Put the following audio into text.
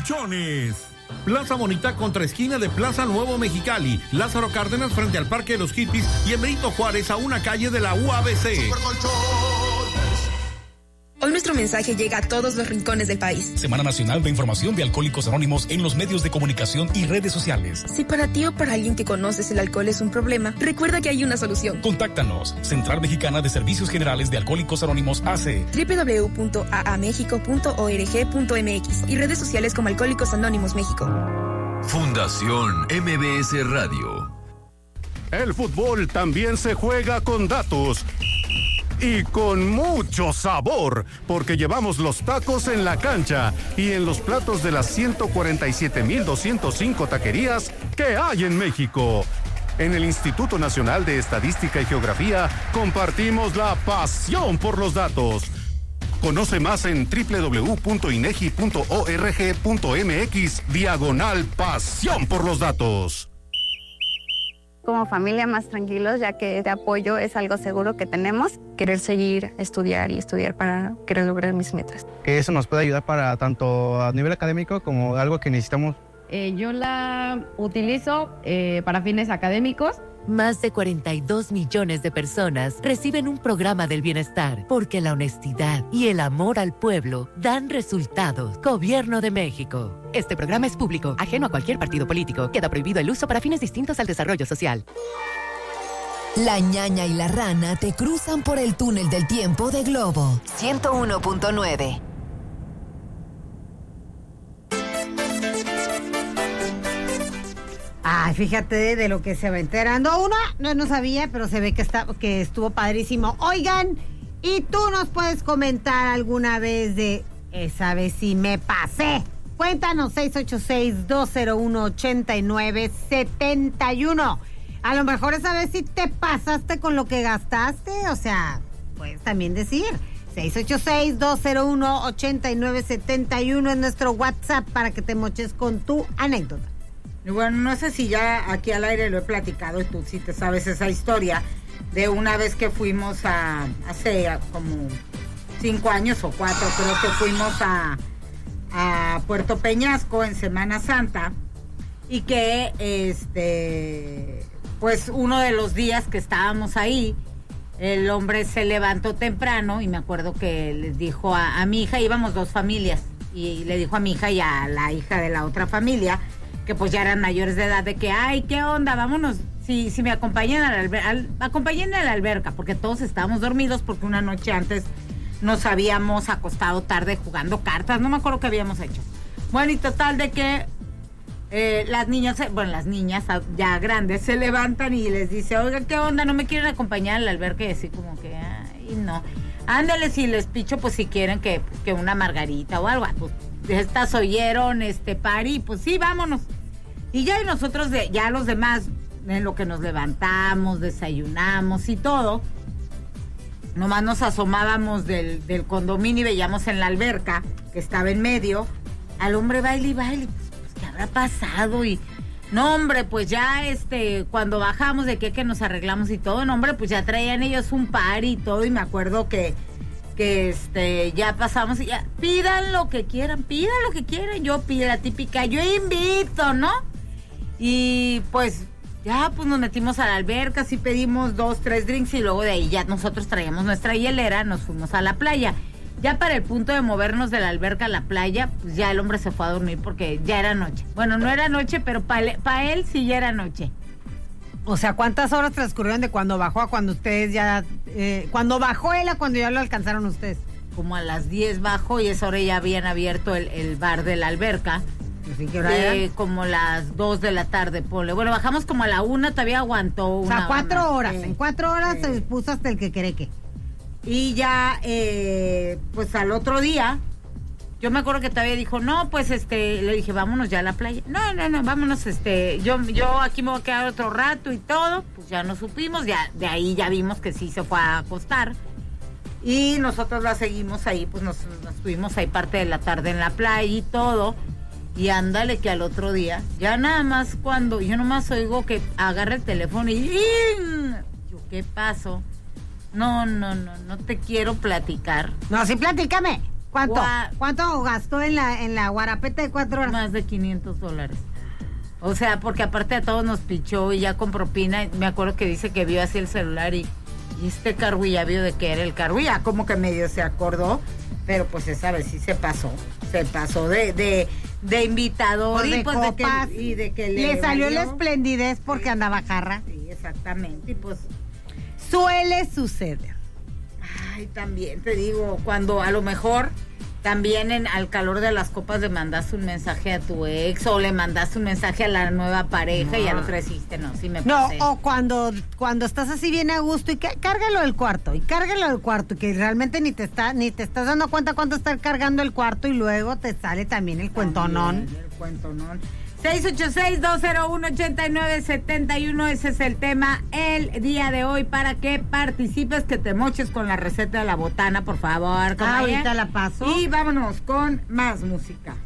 colchones. Plaza Bonita contra esquina de Plaza Nuevo Mexicali, Lázaro Cárdenas frente al Parque de los Hippies y en Benito Juárez a una calle de la UABC. Hoy nuestro mensaje llega a todos los rincones del país. Semana Nacional de Información de Alcohólicos Anónimos en los medios de comunicación y redes sociales. Si para ti o para alguien que conoces el alcohol es un problema, recuerda que hay una solución. Contáctanos. Central Mexicana de Servicios Generales de Alcohólicos Anónimos AC. www.aamexico.org.mx y redes sociales como Alcohólicos Anónimos México. Fundación MBS Radio. El fútbol también se juega con datos. Y con mucho sabor, porque llevamos los tacos en la cancha y en los platos de las 147,205 taquerías que hay en México. En el Instituto Nacional de Estadística y Geografía compartimos la pasión por los datos. Conoce más en www.inegi.org.mx/pasión por los datos. Como familia más tranquilos, ya que este apoyo es algo seguro que tenemos. Querer seguir estudiar para querer lograr mis metas. Que eso nos puede ayudar para tanto a nivel académico como algo que necesitamos. Yo la utilizo para fines académicos. Más de 42 millones de personas reciben un programa del bienestar porque la honestidad y el amor al pueblo dan resultados. Gobierno de México. Este programa es público, ajeno a cualquier partido político. Queda prohibido el uso para fines distintos al desarrollo social. La ñaña y la rana te cruzan por el túnel del tiempo de Globo 101.9. Ay, fíjate de lo que se va enterando uno. No sabía, pero se ve que estuvo padrísimo. Oigan, ¿y tú nos puedes comentar alguna vez de esa vez si me pasé? Cuéntanos, 686-201-8971. A lo mejor esa vez si te pasaste con lo que gastaste, o sea, puedes también decir. 686-201-8971 es nuestro WhatsApp para que te moches con tu anécdota. Y bueno, no sé si ya aquí al aire lo he platicado y tú sí te sabes esa historia de una vez que fuimos hace como 5 años o 4, creo que fuimos a Puerto Peñasco en Semana Santa y que pues uno de los días que estábamos ahí, el hombre se levantó temprano y me acuerdo que les dijo a mi hija, íbamos 2 familias, y le dijo a mi hija y a la hija de la otra familia, que pues ya eran mayores de edad, de que, ay, ¿qué onda? Vámonos, si me acompañan acompáñenme a la alberca, porque todos estábamos dormidos porque una noche antes nos habíamos acostado tarde jugando cartas, no me acuerdo qué habíamos hecho. Bueno, y total de que las niñas ya grandes se levantan y les dice, oiga, ¿qué onda? ¿No me quieren acompañar a la alberca? Y así como que, ay, no. Ándale, si les picho, pues si quieren que una margarita o algo, pues estas oyeron party, pues sí, vámonos. Y ya y nosotros, ya los demás, en lo que nos levantamos, desayunamos y todo, nomás nos asomábamos del condominio y veíamos en la alberca, que estaba en medio, al hombre baile y baile, pues ¿qué habrá pasado? Y no, hombre, pues ya cuando bajamos de que nos arreglamos y todo, no, hombre, pues ya traían ellos un party y todo, y me acuerdo que ya pasamos y ya, pidan lo que quieran, yo pido la típica, yo invito, ¿no? Y pues ya pues nos metimos a la alberca, sí pedimos 2, 3 drinks y luego de ahí ya nosotros traíamos nuestra hielera, nos fuimos a la playa. Ya para el punto de movernos de la alberca a la playa, pues ya el hombre se fue a dormir porque ya era noche. Bueno, no era noche, pero para él sí ya era noche. O sea, ¿cuántas horas transcurrieron de cuando bajó a cuando ustedes ya... cuando bajó él a cuando ya lo alcanzaron ustedes? Como a las 10 bajó y esa hora ya habían abierto el bar de la alberca. ¿Sí, qué hora era? Como las 2 de la tarde, ponle. Bueno, bajamos como a la 1, todavía aguantó una... O sea, 4 horas. En 4 horas se puso hasta el que quereque. Y ya, pues al otro día... Yo me acuerdo que todavía dijo, no, pues le dije, vámonos ya a la playa. No, vámonos, yo aquí me voy a quedar otro rato y todo. Pues ya nos supimos, ya de ahí ya vimos que sí se fue a acostar. Y nosotros la seguimos ahí, pues nos estuvimos ahí parte de la tarde en la playa y todo. Y ándale que al otro día, ya nada más cuando yo nomás oigo que agarra el teléfono y yo, ¿qué pasó? No te quiero platicar. No, sí, platícame. ¿Cuánto gastó en la guarapeta de 4 horas? Más de $500. O sea, porque aparte a todos nos pichó y ya con propina. Me acuerdo que dice que vio así el celular y este cargo ya vio de que era el cargo. Ya como que medio se acordó. Pero pues esa vez sí se pasó. Se pasó de invitador y pues copas, de que le salió la esplendidez porque andaba jarra. Sí, exactamente. Y pues suele suceder. Ay, también te digo, cuando a lo mejor también al calor de las copas le mandaste un mensaje a tu ex o le mandaste un mensaje a la nueva pareja y ya lo hiciste, no, sí me pasé. No, o cuando estás así bien a gusto y cárgalo del cuarto, que realmente ni te estás dando cuenta cuánto está cargando el cuarto y luego te sale también el cuentonón. El cuentonón. 686-201-8971, ese es el tema el día de hoy para que participes, que te moches con la receta de la botana, por favor. Ahorita la paso. Y vámonos con más música.